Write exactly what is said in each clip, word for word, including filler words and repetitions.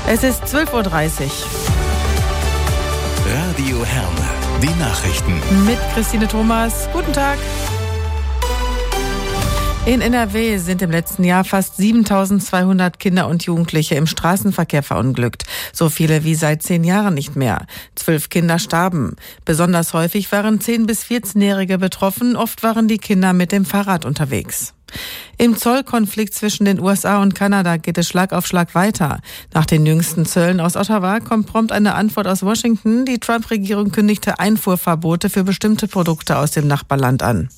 Es ist zwölf Uhr dreißig. Radio Herne, die Nachrichten. Mit Christine Thomas. Guten Tag. In N R W sind im letzten Jahr fast siebentausendzweihundert Kinder und Jugendliche im Straßenverkehr verunglückt. So viele wie seit zehn Jahren nicht mehr. Zwölf Kinder starben. Besonders häufig waren zehn- bis vierzehnjährige betroffen. Oft waren die Kinder mit dem Fahrrad unterwegs. Im Zollkonflikt zwischen den U S A und Kanada geht es Schlag auf Schlag weiter. Nach den jüngsten Zöllen aus Ottawa kommt prompt eine Antwort aus Washington. Die Trump-Regierung kündigte Einfuhrverbote für bestimmte Produkte aus dem Nachbarland an.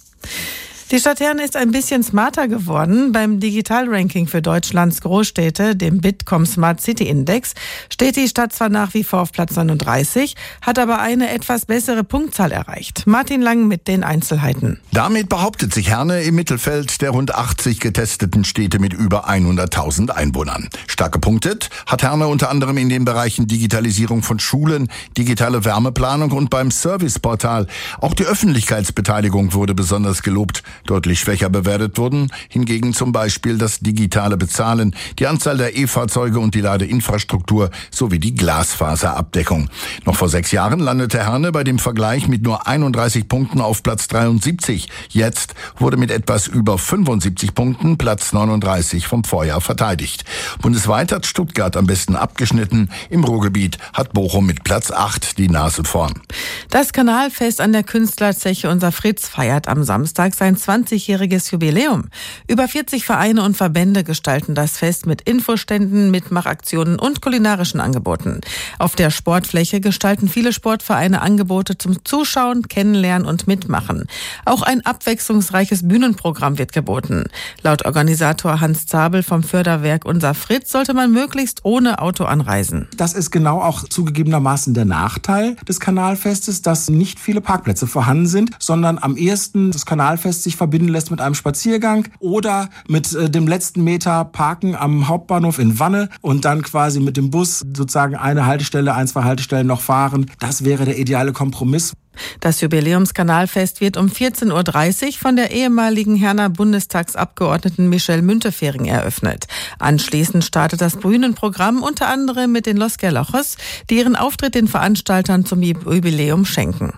Die Stadt Herne ist ein bisschen smarter geworden. Beim Digital-Ranking für Deutschlands Großstädte, dem Bitkom Smart City Index, steht die Stadt zwar nach wie vor auf Platz neununddreißig, hat aber eine etwas bessere Punktzahl erreicht. Martin Lang mit den Einzelheiten. Damit behauptet sich Herne im Mittelfeld der rund achtzig getesteten Städte mit über hunderttausend Einwohnern. Stark gepunktet hat Herne unter anderem in den Bereichen Digitalisierung von Schulen, digitale Wärmeplanung und beim Serviceportal. Auch die Öffentlichkeitsbeteiligung wurde besonders gelobt. Deutlich schwächer bewertet wurden hingegen zum Beispiel das digitale Bezahlen, die Anzahl der E-Fahrzeuge und die Ladeinfrastruktur sowie die Glasfaserabdeckung. Noch vor sechs Jahren landete Herne bei dem Vergleich mit nur einunddreißig Punkten auf Platz dreiundsiebzig. Jetzt wurde mit etwas über fünfundsiebzig Punkten Platz neununddreißig vom Vorjahr verteidigt. Bundesweit hat Stuttgart am besten abgeschnitten. Im Ruhrgebiet hat Bochum mit Platz acht die Nase vorn. Das Kanalfest an der Künstlerzeche Unser Fritz feiert am Samstag sein zwanzigjähriges Jubiläum. Über vierzig Vereine und Verbände gestalten das Fest mit Infoständen, Mitmachaktionen und kulinarischen Angeboten. Auf der Sportfläche gestalten viele Sportvereine Angebote zum Zuschauen, Kennenlernen und Mitmachen. Auch ein abwechslungsreiches Bühnenprogramm wird geboten. Laut Organisator Hans Zabel vom Förderwerk Unser Fritz sollte man möglichst ohne Auto anreisen. Das ist genau auch zugegebenermaßen der Nachteil des Kanalfestes, dass nicht viele Parkplätze vorhanden sind, sondern am ehesten das Kanalfest sich verbinden lässt mit einem Spaziergang oder mit äh, dem letzten Meter Parken am Hauptbahnhof in Wanne und dann quasi mit dem Bus sozusagen eine Haltestelle, ein, zwei Haltestellen noch fahren. Das wäre der ideale Kompromiss. Das Jubiläumskanalfest wird um vierzehn Uhr dreißig von der ehemaligen Herner Bundestagsabgeordneten Michelle Müntefering eröffnet. Anschließend startet das Bühnenprogramm unter anderem mit den Los Gerlochos, die ihren Auftritt den Veranstaltern zum Jubiläum schenken.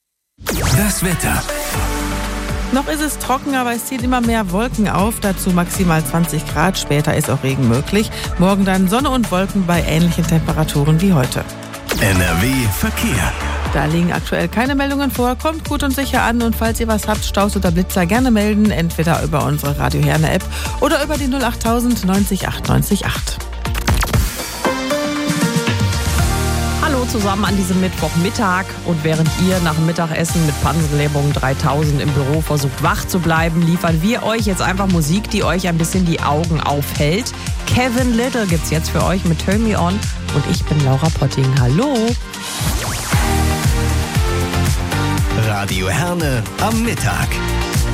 Das Wetter. Noch ist es trocken, aber es zieht immer mehr Wolken auf, dazu maximal zwanzig Grad, später ist auch Regen möglich. Morgen dann Sonne und Wolken bei ähnlichen Temperaturen wie heute. N R W Verkehr. Da liegen aktuell keine Meldungen vor, kommt gut und sicher an und falls ihr was habt, Staus oder Blitzer, gerne melden, entweder über unsere Radio Herne App oder über die null achttausend neunzig acht neunzig acht. Hallo zusammen an diesem Mittwochmittag und während ihr nach dem Mittagessen mit Pansenlähmung dreitausend im Büro versucht wach zu bleiben, liefern wir euch jetzt einfach Musik, die euch ein bisschen die Augen aufhält. Kevin Little gibt's jetzt für euch mit Turn Me On und ich bin Laura Potting. Hallo! Radio Herne am Mittag.